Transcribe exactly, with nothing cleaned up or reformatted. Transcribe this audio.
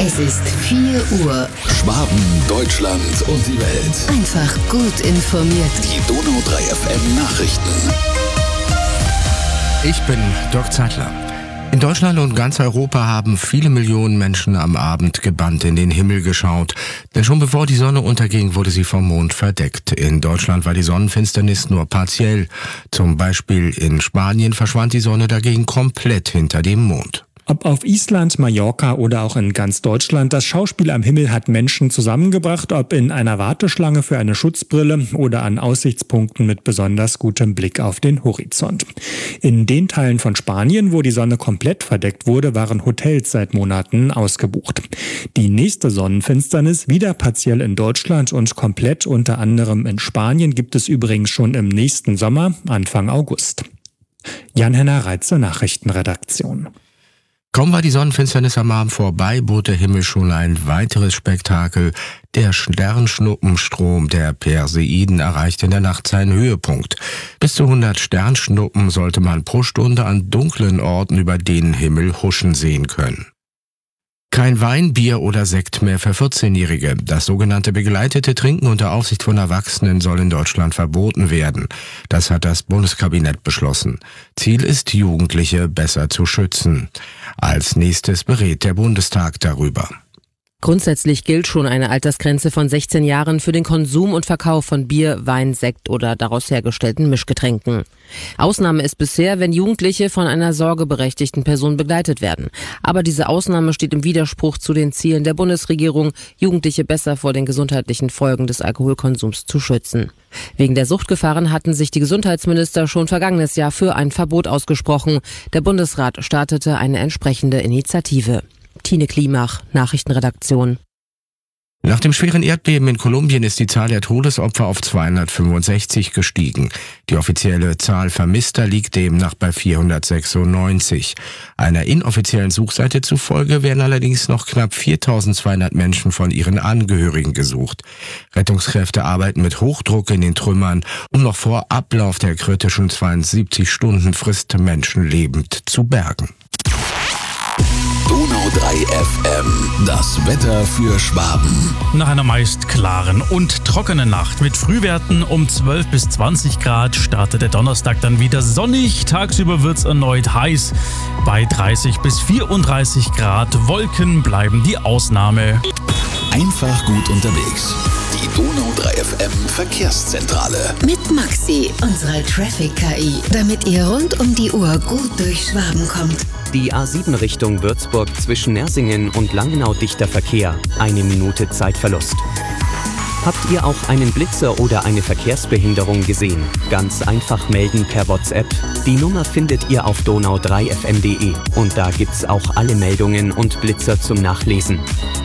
Es ist vier Uhr. Schwaben, Deutschland und die Welt. Einfach gut informiert. Die Donau drei F M Nachrichten. Ich bin Dirk Zeitler. In Deutschland und ganz Europa haben viele Millionen Menschen am Abend gebannt in den Himmel geschaut. Denn schon bevor die Sonne unterging, wurde sie vom Mond verdeckt. In Deutschland war die Sonnenfinsternis nur partiell. Zum Beispiel in Spanien verschwand die Sonne dagegen komplett hinter dem Mond. Ob auf Island, Mallorca oder auch in ganz Deutschland, das Schauspiel am Himmel hat Menschen zusammengebracht, ob in einer Warteschlange für eine Schutzbrille oder an Aussichtspunkten mit besonders gutem Blick auf den Horizont. In den Teilen von Spanien, wo die Sonne komplett verdeckt wurde, waren Hotels seit Monaten ausgebucht. Die nächste Sonnenfinsternis, wieder partiell in Deutschland und komplett unter anderem in Spanien, gibt es übrigens schon im nächsten Sommer, Anfang August. Jan-Henner Reitze, Nachrichtenredaktion. Kaum war die Sonnenfinsternis am Abend vorbei, bot der Himmel schon ein weiteres Spektakel. Der Sternschnuppenstrom der Perseiden erreichte in der Nacht seinen Höhepunkt. Bis zu hundert Sternschnuppen sollte man pro Stunde an dunklen Orten über den Himmel huschen sehen können. Kein Wein, Bier oder Sekt mehr für vierzehnjährige. Das sogenannte begleitete Trinken unter Aufsicht von Erwachsenen soll in Deutschland verboten werden. Das hat das Bundeskabinett beschlossen. Ziel ist, Jugendliche besser zu schützen. Als nächstes berät der Bundestag darüber. Grundsätzlich gilt schon eine Altersgrenze von sechzehn Jahren für den Konsum und Verkauf von Bier, Wein, Sekt oder daraus hergestellten Mischgetränken. Ausnahme ist bisher, wenn Jugendliche von einer sorgeberechtigten Person begleitet werden. Aber diese Ausnahme steht im Widerspruch zu den Zielen der Bundesregierung, Jugendliche besser vor den gesundheitlichen Folgen des Alkoholkonsums zu schützen. Wegen der Suchtgefahren hatten sich die Gesundheitsminister schon vergangenes Jahr für ein Verbot ausgesprochen. Der Bundesrat startete eine entsprechende Initiative. Tine Klimach, Nachrichtenredaktion. Nach dem schweren Erdbeben in Kolumbien ist die Zahl der Todesopfer auf zweihundertfünfundsechzig gestiegen. Die offizielle Zahl Vermisster liegt demnach bei vierhundertsechsundneunzig. Einer inoffiziellen Suchseite zufolge werden allerdings noch knapp viertausendzweihundert Menschen von ihren Angehörigen gesucht. Rettungskräfte arbeiten mit Hochdruck in den Trümmern, um noch vor Ablauf der kritischen zweiundsiebzig-Stunden-Frist Menschen lebend zu bergen. Donau drei F M, das Wetter für Schwaben. Nach einer meist klaren und trockenen Nacht mit Frühwerten um zwölf bis zwanzig Grad startet der Donnerstag dann wieder sonnig. Tagsüber wird's erneut heiß bei dreißig bis vierunddreißig Grad. Wolken bleiben die Ausnahme. Einfach gut unterwegs. Die Donau drei F M Verkehrszentrale. Mit Maxi, unserer Traffic-K I, damit ihr rund um die Uhr gut durch Schwaben kommt. Die A sieben Richtung Würzburg zwischen Nersingen und Langenau dichter Verkehr. Eine Minute Zeitverlust. Habt ihr auch einen Blitzer oder eine Verkehrsbehinderung gesehen? Ganz einfach melden per WhatsApp. Die Nummer findet ihr auf donau drei f m punkt de und da gibt's auch alle Meldungen und Blitzer zum Nachlesen.